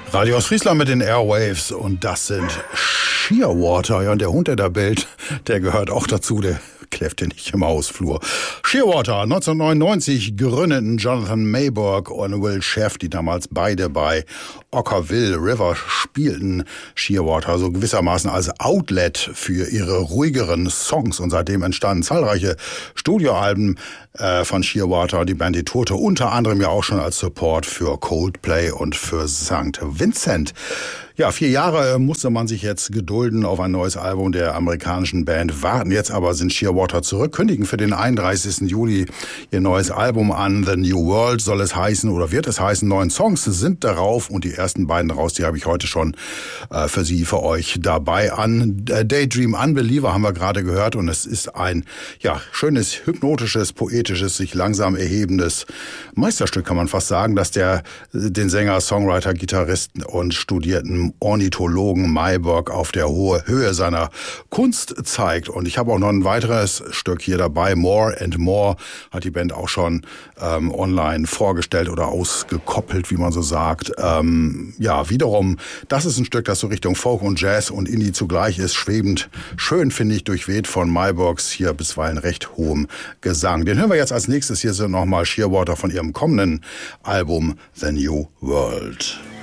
Radio aus Friesland mit den Airwaves und das sind Shearwater. Ja, und der Hund, der da bellt, der gehört auch dazu, der kläfft ja nicht im Hausflur. Shearwater, 1999 gründeten Jonathan Mayberg und Will Sheff, die damals beide bei Okkervil River spielten. Shearwater so gewissermaßen als Outlet für ihre ruhigeren Songs und seitdem entstanden zahlreiche Studioalben von Shearwater. Die Band, die tourte unter anderem ja auch schon als Support für Coldplay und für St. Vincent. Ja, 4 Jahre musste man sich jetzt gedulden auf ein neues Album der amerikanischen Band. Warten jetzt aber sind Shearwater zurück, kündigen für den 31. Juli ihr neues Album an. The New World soll es heißen oder wird es heißen. 9 Songs sind darauf und die ersten beiden daraus, die habe ich heute schon für euch dabei an. Daydream Unbeliever haben wir gerade gehört und es ist ein schönes, hypnotisches, poetisches, sich langsam erhebendes Meisterstück, kann man fast sagen, dass den Sänger, Songwriter, Gitarristen und studierten Ornithologen Mayberg auf der Höhe seiner Kunst zeigt. Und ich habe auch noch ein weiteres Stück hier dabei, More and More, hat die Band auch schon online vorgestellt oder ausgekoppelt, wie man so sagt. Wiederum, das ist ein Stück, das so Richtung Folk und Jazz und Indie zugleich ist, schwebend, schön, finde ich, durchweht von Maybergs hier bisweilen recht hohem Gesang. Den hören wir jetzt als nächstes. Hier sind nochmal Shearwater von ihrem kommenden Album The New World.